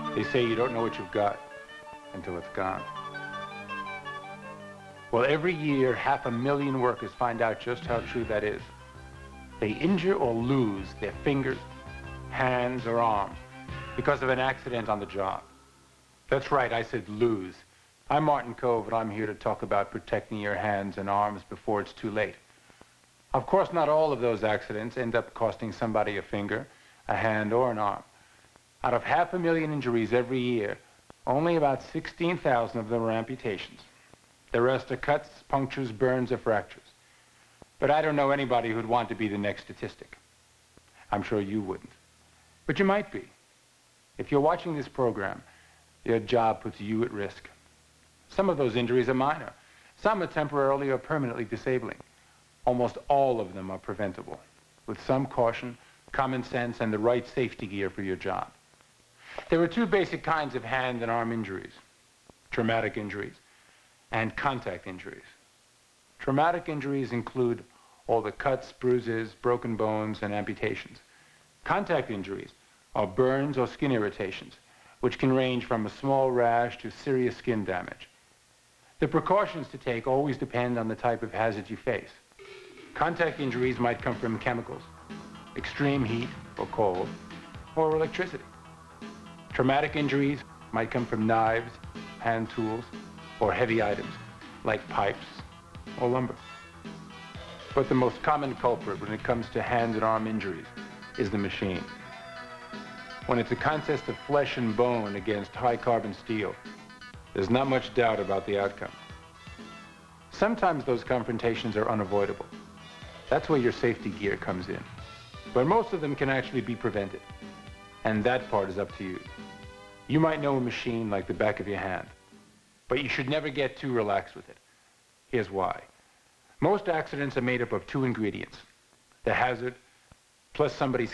They say you don't know what you've got until it's gone. Well, every year, 500,000 workers find out just how true that is. They injure or lose their fingers, hands, or arms because of an accident on the job. That's right, I said lose. I'm Martin Kove, and I'm here to talk about protecting your hands and arms before it's too late. Of course, not all of those accidents end up costing somebody a finger, a hand, or an arm. Out of 500,000 injuries every year, only about 16,000 of them are amputations. The rest are cuts, punctures, burns, or fractures. But I don't know anybody who'd want to be the next statistic. I'm sure you wouldn't. But you might be. If you're watching this program, your job puts you at risk. Some of those injuries are minor. Some are temporarily or permanently disabling. Almost all of them are preventable, with some caution, common sense, and the right safety gear for your job. There are two basic kinds of hand and arm injuries: traumatic injuries and contact injuries. Traumatic injuries include all the cuts, bruises, broken bones, and amputations. Contact injuries are burns or skin irritations, which can range from a small rash to serious skin damage. The precautions to take always depend on the type of hazard you face. Contact injuries might come from chemicals, extreme heat or cold, or electricity. Traumatic injuries might come from knives, hand tools, or heavy items like pipes or lumber. But the most common culprit when it comes to hand and arm injuries is the machine. When it's a contest of flesh and bone against high-carbon steel, there's not much doubt about the outcome. Sometimes those confrontations are unavoidable. That's where your safety gear comes in. But most of them can actually be prevented. And that part is up to you. You might know a machine like the back of your hand, but you should never get too relaxed with it. Here's why. Most accidents are made up of two ingredients: the hazard plus somebody's